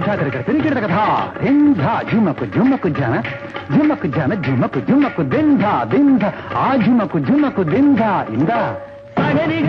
దగ్గర తిరిగిడ కదా దింధ జుమ్మకు జుమ్మకు జన జుమ్మకు జన జుమ్మకు జుమ్మకు దింధ దింధ ఆ జుమ్మకు జుమ్మకు దింధ ఇందా